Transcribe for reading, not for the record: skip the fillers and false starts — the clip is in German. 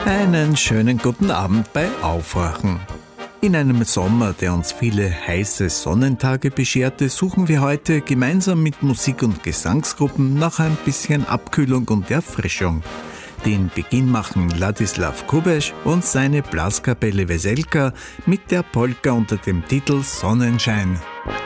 Einen schönen guten Abend bei Aufwachen. In einem Sommer, der uns viele heiße Sonnentage bescherte, suchen wir heute gemeinsam mit Musik- und Gesangsgruppen nach ein bisschen Abkühlung und Erfrischung. Den Beginn machen Ladislav Kubeš und seine Blaskapelle Veselka mit der Polka unter dem Titel Sonnenschein.